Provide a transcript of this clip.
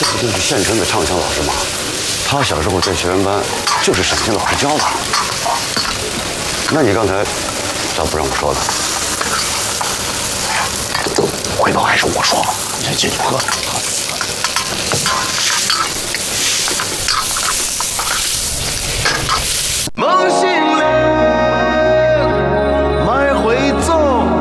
这不就是县城的唱腔老师吗？他小时候在学员班就是沈清老师教的。那你刚才咋不让我说的？回头还是我说吧，你先进去喝。